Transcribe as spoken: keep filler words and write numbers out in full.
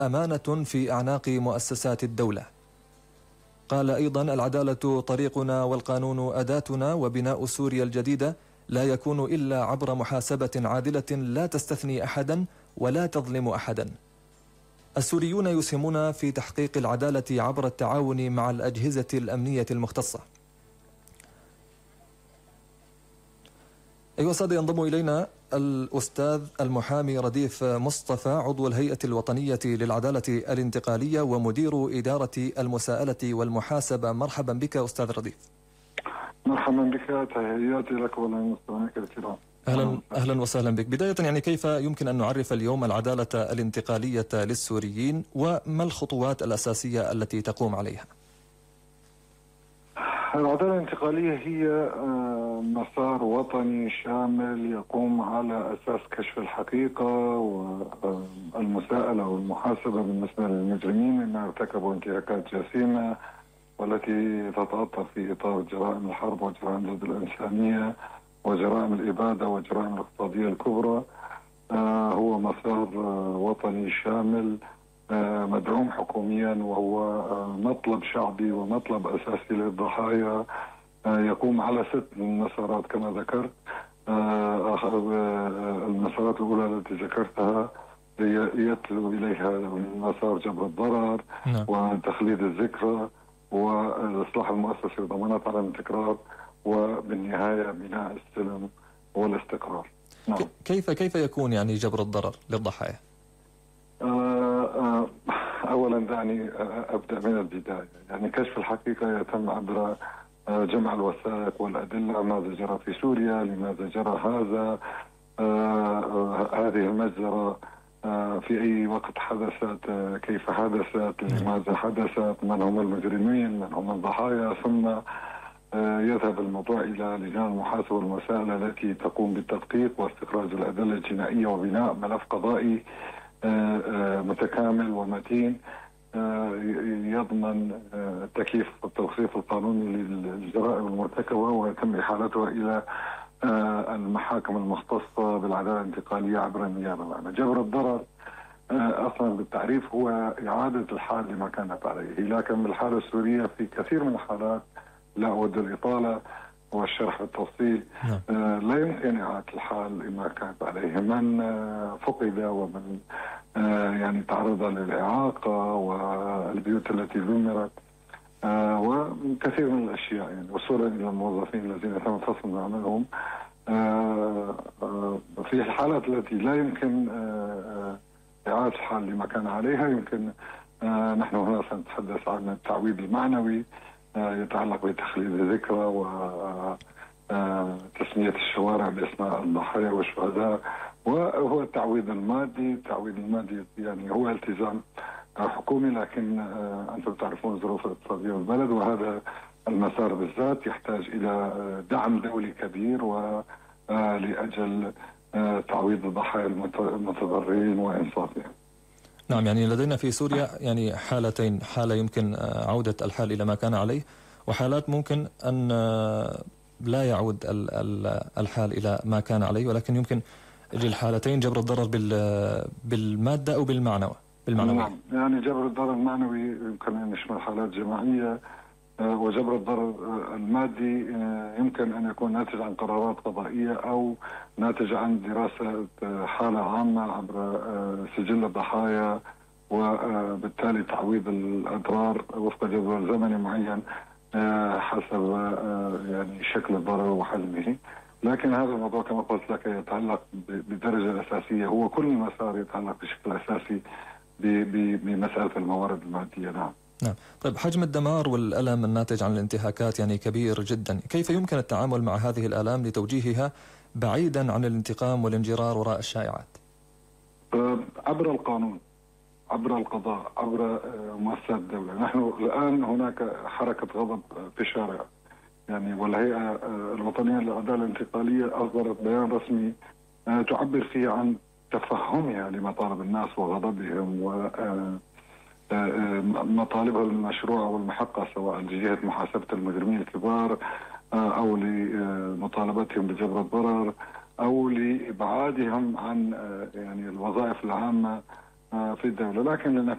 أمانة في أعناق مؤسسات الدولة. قال أيضا: العدالة طريقنا والقانون أداتنا، وبناء سوريا الجديدة لا يكون إلا عبر محاسبة عادلة لا تستثني أحدا ولا تظلم أحدا. السوريون يسهمون في تحقيق العدالة عبر التعاون مع الأجهزة الأمنية المختصة. أيها السادة، ينضم إلينا الأستاذ المحامي رديف مصطفى، عضو الهيئة الوطنية للعدالة الانتقالية ومدير إدارة المساءلة والمحاسبة. مرحبا بك أستاذ رديف. مرحبا بك، تحياتي لك وللمستمعين الكرام. أهلا أهلا وسهلا بك. بداية يعني كيف يمكن أن نعرف اليوم العدالة الانتقالية للسوريين، وما الخطوات الأساسية التي تقوم عليها؟ العدالة الانتقالية هي مسار وطني شامل يقوم على أساس كشف الحقيقة والمساءلة والمحاسبة بالنسبة للمجرمين مما ارتكبوا انتهاكات جسيمة والتي تتأطر في إطار جرائم الحرب وجرائم ضد الإنسانية وجرائم الإبادة وجرائم الاقتصادية الكبرى. هو مسار وطني شامل مدعوم حكوميا، وهو مطلب شعبي ومطلب أساسي للضحايا، يقوم على ست مسارات كما ذكرت. المسارات الأولى التي ذكرتها يتلو إليها مسار جبر الضرر وتخليد الذكرى وإصلاح المؤسسة وضمانات عدم التكرار، وبالنهاية بناء السلم والاستقرار. نعم. كيف كيف يكون يعني جبر الضرر للضحايا؟ أولا دعني أبدأ من البداية. يعني كشف الحقيقة يتم عبر جمع الوثائق والأدلة، ماذا جرى في سوريا، لماذا جرى هذا، هذه المجزرة في أي وقت حدثت، كيف حدثت، لماذا حدثت، من هم المجرمين، من هم الضحايا. ثم يذهب الموضوع إلى لجان المحاسبة والمساءلة التي تقوم بالتدقيق واستخراج الأدلة الجنائية وبناء ملف قضائي متكامل ومتين يضمن التكييف والتوصيف القانوني للجرائم المرتكبة، ويتم إحالتها إلى المحاكم المختصة بالعدالة الانتقالية عبر النيابة العامة. جبر الضرر أصلا بالتعريف هو إعادة الحال لما كانت عليه، لكن بالحالة السورية في كثير من الحالات، لا أود الإطالة والشرح بالتفصيل، لا يمكن إعادة الحال لما كانت عليه. من فقد ومن يعني تعرض للإعاقة والبيوت التي دمرت وكثير من الأشياء، يعني وصولا إلى الموظفين الذين تم فصل من عملهم. في الحالات التي لا يمكن إعادة الحال لما كان عليها، يمكن نحن هنا سنتحدث عن التعويض المعنوي يتعلق بتخليد الذكرى وتسمية الشوارع باسماء الضحايا والشهداء، وهو التعويض المادي. التعويض المادي يعني هو التزام حكومي، لكن أنتم تعرفون الظروف الاقتصادية بالبلد، وهذا المسار بالذات يحتاج إلى دعم دولي كبير ولأجل تعويض الضحايا المتضررين وإنصافهم. نعم، يعني لدينا في سوريا يعني حالتين: حالة يمكن عودة الحال إلى ما كان عليه، وحالات ممكن أن لا يعود الحال إلى ما كان عليه، ولكن يمكن للحالتين جبر الضرر بالمادة أو بالمعنوي بالمعنوي. نعم، يعني جبر الضرر المعنوي يمكن أن يشمل حالات جماعية، وجبر الضرر المادي يمكن أن يكون ناتج عن قرارات قضائية أو ناتج عن دراسة حالة عامة عبر سجل الضحايا، وبالتالي تعويض الأضرار وفق جدول زمني معين حسب يعني شكل الضرر وحجمه. لكن هذا الموضوع كما قلت لك يتعلق بالدرجة الأساسية، هو كل مسار يتعلق بشكل أساسي بمسألة الموارد المادية. نعم. نعم. طيب، حجم الدمار والألم الناتج عن الانتهاكات يعني كبير جدا، كيف يمكن التعامل مع هذه الآلام لتوجيهها بعيدا عن الانتقام والانجرار وراء الشائعات؟ عبر القانون، عبر القضاء، عبر مؤسسات الدولة. نحن الآن هناك حركة غضب في الشارع، يعني والهيئة الوطنية للعدالة الانتقالية أصدرت بيان رسمي تعبر فيه عن تفهمها لمطالب الناس وغضبهم و مطالبها المشروعة والمحقة، سواء لجهة محاسبة المجرمين الكبار أو لمطالبتهم بجبر الضرر أو لإبعادهم عن يعني الوظائف العامة في الدولة. لكن